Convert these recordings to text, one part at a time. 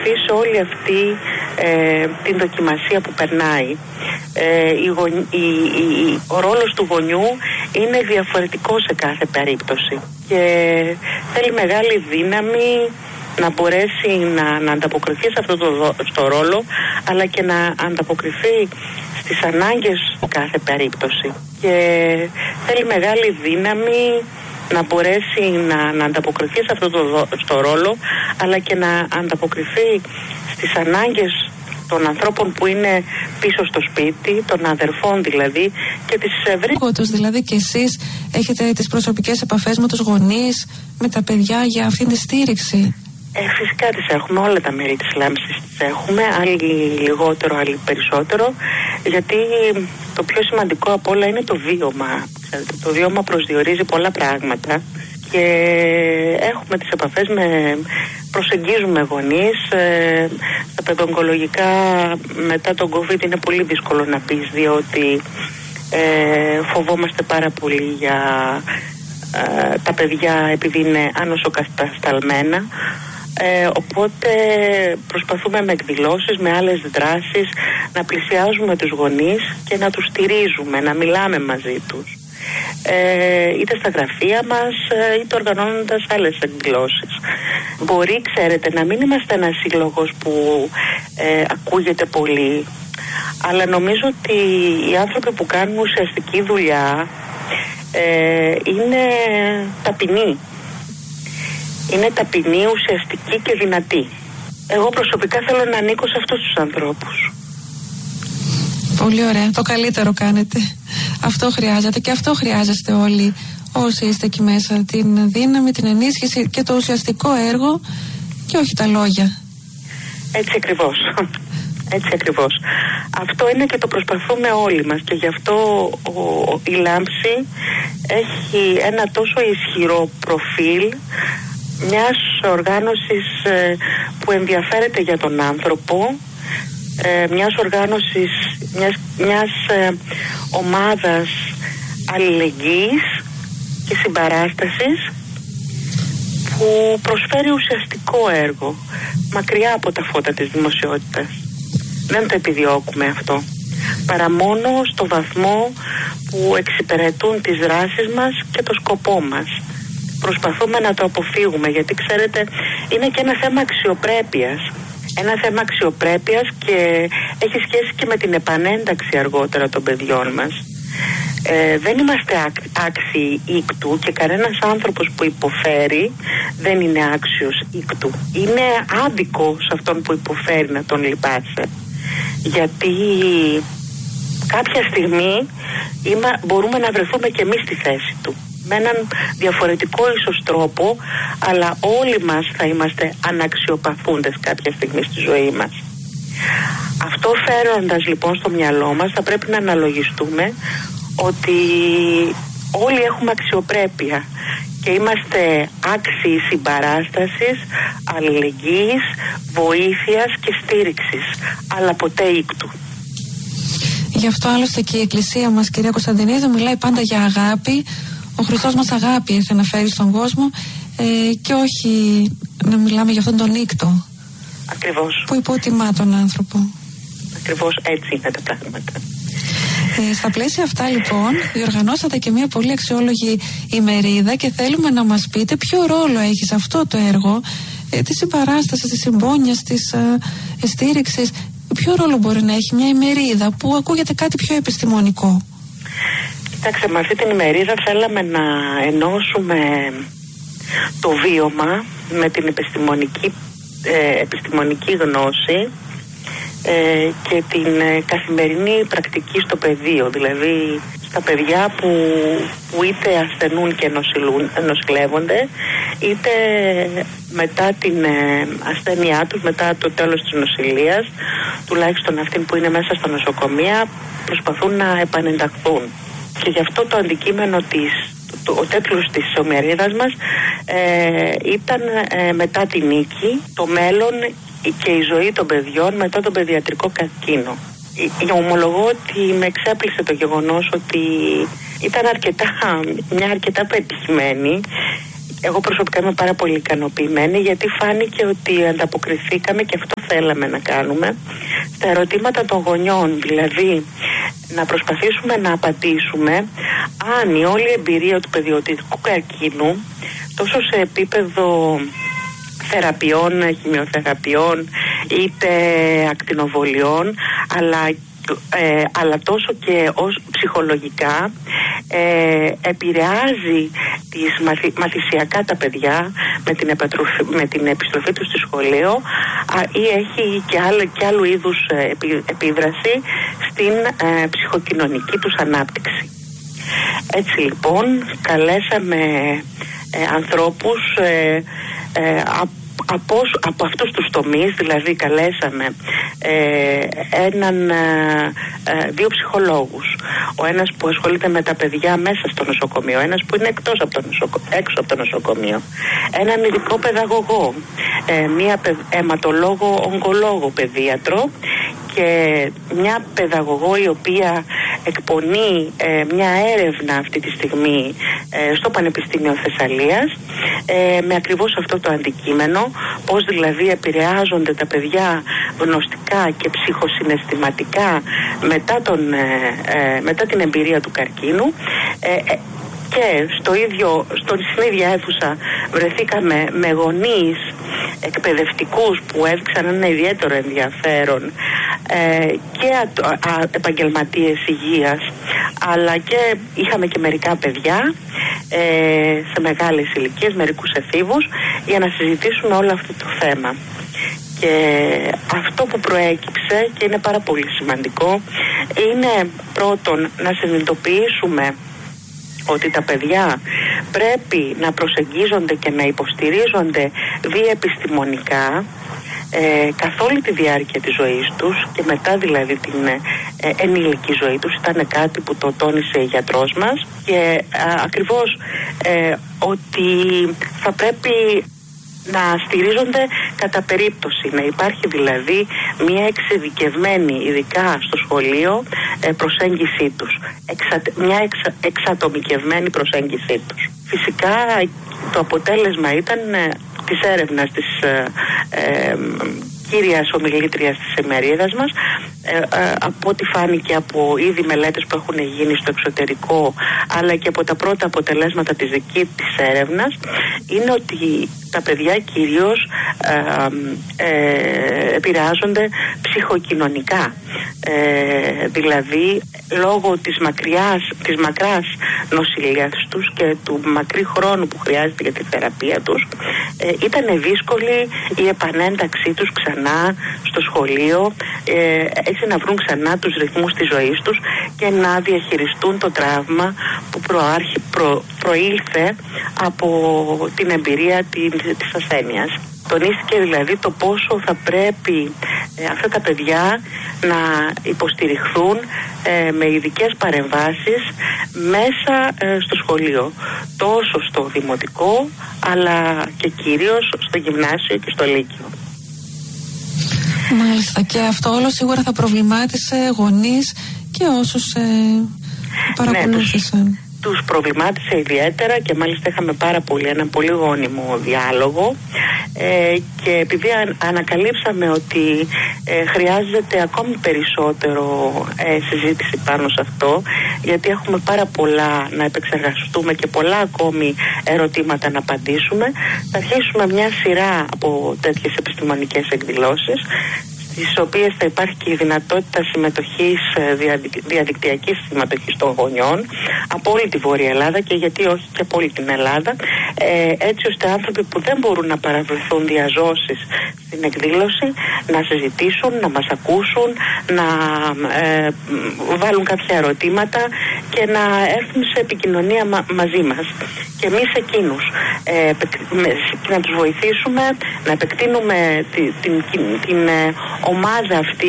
βοηθήσει σε όλη αυτή την δοκιμασία που περνάει. Ο ρόλος του γονιού είναι διαφορετικός σε κάθε περίπτωση και θέλει μεγάλη δύναμη να μπορέσει να ανταποκριθεί σε αυτό το ρόλο, αλλά και να ανταποκριθεί στις ανάγκες σε κάθε περίπτωση. Και θέλει μεγάλη δύναμη να μπορέσει να ανταποκριθεί σε αυτό το ρόλο, αλλά και να ανταποκριθεί στις ανάγκες των ανθρώπων που είναι πίσω στο σπίτι, των αδερφών δηλαδή, και τις ευρύτερες. Δηλαδή και εσείς έχετε τις προσωπικές επαφές με τους γονείς, με τα παιδιά για αυτήν τη στήριξη? Φυσικά τις έχουμε, όλα τα μέλη της Λάμψης τις έχουμε, άλλοι λιγότερο, άλλοι περισσότερο, γιατί το πιο σημαντικό απ' όλα είναι το βίωμα. Ξέρετε, το βίωμα προσδιορίζει πολλά πράγματα και έχουμε τις επαφές προσεγγίζουμε γονείς. Στα παιδοογκολογικά μετά τον COVID είναι πολύ δύσκολο να πεις, διότι φοβόμαστε πάρα πολύ για τα παιδιά επειδή είναι άνοσοκατασταλμένα. Οπότε προσπαθούμε με εκδηλώσεις, με άλλες δράσεις να πλησιάζουμε τους γονείς και να τους στηρίζουμε, να μιλάμε μαζί τους, είτε στα γραφεία μας είτε οργανώνοντας άλλες εκδηλώσεις. Μπορεί, ξέρετε, να μην είμαστε ένας σύλλογος που ακούγεται πολύ, αλλά νομίζω ότι οι άνθρωποι που κάνουν ουσιαστική δουλειά είναι ταπεινοί. Είναι ταπεινή, ουσιαστική και δυνατή. Εγώ προσωπικά θέλω να ανήκω σε αυτούς τους ανθρώπους. Πολύ ωραία. Το καλύτερο κάνετε. Αυτό χρειάζεται και αυτό χρειάζεστε όλοι όσοι είστε εκεί μέσα. Την δύναμη, την ενίσχυση και το ουσιαστικό έργο και όχι τα λόγια. Έτσι ακριβώς. Έτσι ακριβώς. Αυτό είναι και το προσπαθούμε όλοι μας και γι' αυτό η Λάμψη έχει ένα τόσο ισχυρό προφίλ μιας οργάνωσης που ενδιαφέρεται για τον άνθρωπο, μιας οργάνωσης, μιας ομάδας αλληλεγγύης και συμπαράστασης που προσφέρει ουσιαστικό έργο μακριά από τα φώτα της δημοσιότητας. Δεν το επιδιώκουμε αυτό, παρά μόνο στο βαθμό που εξυπηρετούν τις δράσεις μας και το σκοπό μας. Προσπαθούμε να το αποφύγουμε, γιατί ξέρετε είναι και ένα θέμα αξιοπρέπειας. Ένα θέμα αξιοπρέπειας και έχει σχέση και με την επανένταξη αργότερα των παιδιών μας. Δεν είμαστε άξιοι ήκτου και κανένας άνθρωπος που υποφέρει δεν είναι άξιος ήκτου. Είναι άδικο σε αυτόν που υποφέρει να τον λυπάσαι, γιατί κάποια στιγμή μπορούμε να βρεθούμε και εμείς στη θέση του, με έναν διαφορετικό ίσως τρόπο, αλλά όλοι μας θα είμαστε αναξιοπαθούντες κάποια στιγμή στη ζωή μας. Αυτό φέροντας λοιπόν στο μυαλό μας, θα πρέπει να αναλογιστούμε ότι όλοι έχουμε αξιοπρέπεια και είμαστε άξιοι συμπαράστασης, αλληλεγγύης, βοήθειας και στήριξης, αλλά ποτέ ήκτου. Γι' αυτό άλλωστε και η Εκκλησία μας, κυρία Κωνσταντινίδου, μιλάει πάντα για αγάπη. Ο Χριστός μας αγάπη ήρθε να φέρει στον κόσμο και όχι να μιλάμε για αυτόν τον ήκτο. Ακριβώς. Που υποτιμά τον άνθρωπο. Ακριβώς έτσι είναι τα πράγματα. Στα πλαίσια αυτά λοιπόν διοργανώσατε και μια πολύ αξιόλογη ημερίδα και θέλουμε να μας πείτε ποιο ρόλο έχει σε αυτό το έργο της συμπαράστασης, της συμπόνιας, της στήριξης. Ποιο ρόλο μπορεί να έχει μια ημερίδα που ακούγεται κάτι πιο επιστημονικό? Κοιτάξτε, με αυτή την ημερίδα θέλαμε να ενώσουμε το βίωμα με την επιστημονική γνώση και την καθημερινή πρακτική στο πεδίο, δηλαδή στα παιδιά που είτε ασθενούν και νοσηλεύονται, είτε μετά την ασθένειά τους, μετά το τέλος της νοσηλείας, τουλάχιστον αυτοί που είναι μέσα στα νοσοκομεία, προσπαθούν να επανενταχθούν. Και γι' αυτό το αντικείμενο ο τίτλος της ομιλίας μας ήταν μετά τη νίκη, το μέλλον και η ζωή των παιδιών μετά τον παιδιατρικό καρκίνο. Ομολογώ ότι με εξέπληξε το γεγονός ότι ήταν μια αρκετά πετυχημένη, Εγώ προσωπικά είμαι πάρα πολύ ικανοποιημένη, γιατί φάνηκε ότι ανταποκριθήκαμε, και αυτό θέλαμε να κάνουμε, στα ερωτήματα των γονιών. Δηλαδή να προσπαθήσουμε να απαντήσουμε αν η όλη εμπειρία του παιδιωτικού καρκίνου, τόσο σε επίπεδο θεραπείων, χημειοθεραπείων είτε ακτινοβολιών, αλλά τόσο και ως ψυχολογικά επηρεάζει μαθησιακά τα παιδιά με την επιστροφή τους στο σχολείο, ή έχει και άλλου είδους επίδραση στην ψυχοκοινωνική τους ανάπτυξη. Έτσι λοιπόν καλέσαμε ανθρώπους από αυτούς τους τομείς, δηλαδή καλέσαμε δύο ψυχολόγους, ο ένας που ασχολείται με τα παιδιά μέσα στο νοσοκομείο, ένας που είναι έξω από το νοσοκομείο, έναν ειδικό παιδαγωγό, μία αιματολόγο, ογκολόγο, παιδίατρο, και μια παιδαγωγό η οποία εκπονεί μια έρευνα αυτή τη στιγμή στο Πανεπιστήμιο Θεσσαλίας με ακριβώς αυτό το αντικείμενο, πώς δηλαδή επηρεάζονται τα παιδιά γνωστικά και ψυχοσυναισθηματικά μετά την εμπειρία του καρκίνου. Και στην ίδια αίθουσα βρεθήκαμε με γονείς εκπαιδευτικούς που έδειξαν ένα ιδιαίτερο ενδιαφέρον, και επαγγελματίες υγείας, αλλά και είχαμε και μερικά παιδιά σε μεγάλες ηλικίες, μερικούς εφήβους, για να συζητήσουμε όλο αυτό το θέμα. Και αυτό που προέκυψε, και είναι πάρα πολύ σημαντικό, είναι πρώτον να συνειδητοποιήσουμε ότι τα παιδιά πρέπει να προσεγγίζονται και να υποστηρίζονται διεπιστημονικά καθ' όλη τη διάρκεια της ζωής τους, και μετά δηλαδή την ενήλικη ζωή τους. Ήταν κάτι που το τόνισε η γιατρός μας, και ακριβώς ότι θα πρέπει να στηρίζονται κατά περίπτωση, να υπάρχει δηλαδή μια εξειδικευμένη, ειδικά στο σχολείο, προσέγγιση τους, μια εξατομικευμένη προσέγγιση τους. Φυσικά το αποτέλεσμα ήταν της έρευνας της κύριας ομιλήτριας της εφημερίδας μας, από ό,τι φάνηκε από ήδη μελέτες που έχουν γίνει στο εξωτερικό, αλλά και από τα πρώτα αποτελέσματα της δικής της έρευνας, είναι ότι τα παιδιά κυρίως επηρεάζονται ψυχοκοινωνικά. Δηλαδή λόγω της μακράς νοσηλείας τους και του μακρύ χρόνου που χρειάζεται για τη θεραπεία τους, ήταν δύσκολη η επανένταξή τους ξανά στο σχολείο, έτσι να βρουν ξανά τους ρυθμούς της ζωής τους και να διαχειριστούν το τραύμα που προήλθε από την εμπειρία της ασθένειας. Τονίστηκε δηλαδή το πόσο θα πρέπει αυτά τα παιδιά να υποστηριχθούν με ειδικές παρεμβάσεις μέσα στο σχολείο, τόσο στο δημοτικό αλλά και κυρίως στο γυμνάσιο και στο λύκειο. Μάλιστα, και αυτό όλο σίγουρα θα προβλημάτισε γονείς και όσους παρακολούθησαν. Ναι, τους προβλημάτισε ιδιαίτερα, και μάλιστα είχαμε έναν πολύ γόνιμο διάλογο, και επειδή ανακαλύψαμε ότι χρειάζεται ακόμη περισσότερο συζήτηση πάνω σε αυτό, γιατί έχουμε πάρα πολλά να επεξεργαστούμε και πολλά ακόμη ερωτήματα να απαντήσουμε, θα αρχίσουμε μια σειρά από τέτοιες επιστημονικές εκδηλώσεις, στις οποίες θα υπάρχει και η δυνατότητα συμμετοχής, διαδικτυακής συμμετοχής των γονιών από όλη τη Βόρεια Ελλάδα, και γιατί όχι και από όλη την Ελλάδα, έτσι ώστε άνθρωποι που δεν μπορούν να παραβρεθούν διαζώσεις στην εκδήλωση να συζητήσουν, να μας ακούσουν, να βάλουν κάποια ερωτήματα και να έρθουν σε επικοινωνία μαζί μας, και εμείς εκείνους, να τους βοηθήσουμε να επεκτείνουμε την ομάδα αυτή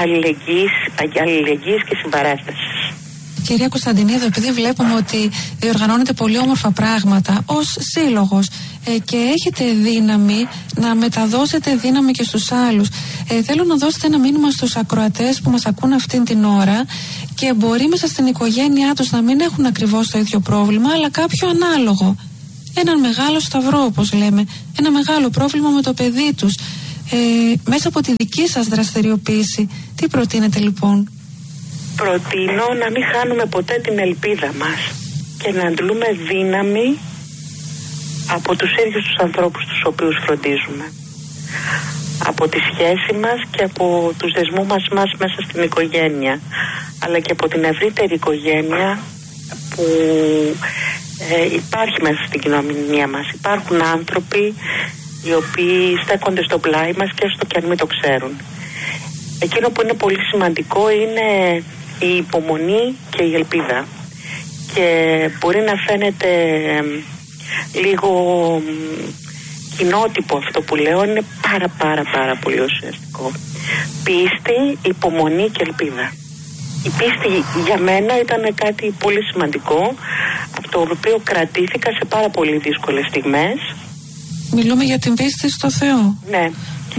αλληλεγγύης και συμπαράστασης. Κυρία Κωνσταντινίδου, επειδή βλέπουμε ότι διοργανώνετε πολύ όμορφα πράγματα ως σύλλογος και έχετε δύναμη να μεταδώσετε δύναμη και στους άλλους, θέλω να δώσετε ένα μήνυμα στους ακροατές που μας ακούν αυτήν την ώρα, και μπορεί μέσα στην οικογένειά τους να μην έχουν ακριβώς το ίδιο πρόβλημα, αλλά κάποιο ανάλογο. έναν μεγάλο σταυρό, όπως λέμε, ένα μεγάλο πρόβλημα με το παιδί τους. Μέσα από τη δική σας δραστηριοποίηση, τι προτείνετε λοιπόν? Προτείνω να μην χάνουμε ποτέ την ελπίδα μας και να αντλούμε δύναμη από τους ίδιους τους ανθρώπους τους οποίους φροντίζουμε, από τη σχέση μας και από τους δεσμούς μας μέσα στην οικογένεια, αλλά και από την ευρύτερη οικογένεια που υπάρχει μέσα στην κοινωνία μας. Υπάρχουν άνθρωποι οι οποίοι στέκονται στο πλάι μας και έστω και αν μην το ξέρουν. Εκείνο που είναι πολύ σημαντικό είναι η υπομονή και η ελπίδα, και μπορεί να φαίνεται λίγο κοινότυπο αυτό που λέω, είναι πάρα πολύ ουσιαστικό. Πίστη, υπομονή και ελπίδα. Η πίστη για μένα ήταν κάτι πολύ σημαντικό, από το οποίο κρατήθηκα σε πάρα πολύ δύσκολες στιγμές. Μιλούμε για την πίστη στο Θεό. Ναι.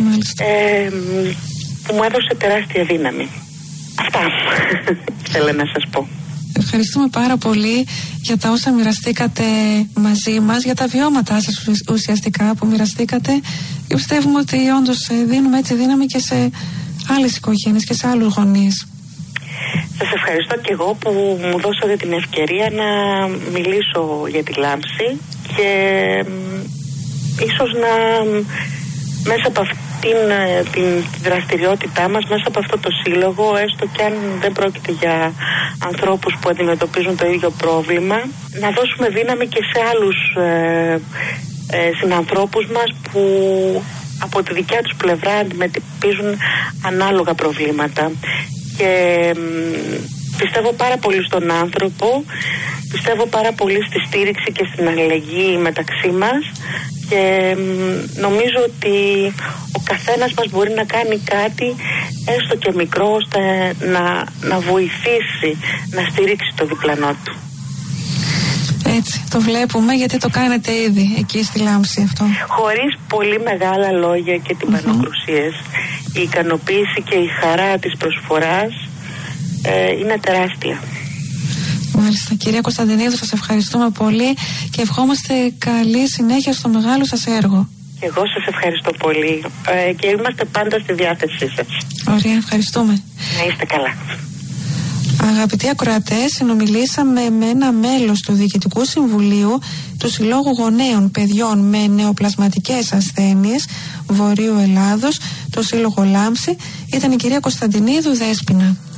Που μου έδωσε τεράστια δύναμη. Αυτά θέλω να σας πω. Ευχαριστούμε πάρα πολύ για τα όσα μοιραστήκατε μαζί μας, για τα βιώματά σας ουσιαστικά που μοιραστήκατε, και πιστεύουμε ότι όντως δίνουμε έτσι δύναμη και σε άλλες οικογένειες και σε άλλους γονείς. Σας ευχαριστώ και εγώ που μου δώσατε την ευκαιρία να μιλήσω για τη λάμψη, και ίσως να μέσα από αυτήν την δραστηριότητά μας, μέσα από αυτό το σύλλογο, έστω και αν δεν πρόκειται για ανθρώπους που αντιμετωπίζουν το ίδιο πρόβλημα, να δώσουμε δύναμη και σε άλλους συνανθρώπους μας που από τη δικιά τους πλευρά αντιμετωπίζουν ανάλογα προβλήματα. Και πιστεύω πάρα πολύ στον άνθρωπο, πιστεύω πάρα πολύ στη στήριξη και στην αλληλεγγύη μεταξύ μας, και νομίζω ότι ο καθένας μας μπορεί να κάνει κάτι έστω και μικρό, ώστε να βοηθήσει, να στηρίξει το διπλανό του. Έτσι, το βλέπουμε, γιατί το κάνετε ήδη εκεί στη Λάμψη αυτό. Χωρίς πολύ μεγάλα λόγια και τυμπανοκρουσίες. Η ικανοποίηση και η χαρά της προσφοράς είναι τεράστια. Μάλιστα. Κυρία Κωνσταντινίδου, σας ευχαριστούμε πολύ και ευχόμαστε καλή συνέχεια στο μεγάλο σας έργο. Και εγώ σας ευχαριστώ πολύ, και είμαστε πάντα στη διάθεσή σας. Ωραία, ευχαριστούμε. Να είστε καλά. Αγαπητοί ακροατές, συνομιλήσαμε με ένα μέλος του Διοικητικού Συμβουλίου του Συλλόγου Γονέων Παιδιών με Νεοπλασματικές Ασθένειες Βορείου Ελλάδος, το Σύλλογο Λάμψη. Ήταν η κυρία Κωνσταντινίδου Δέσποινα.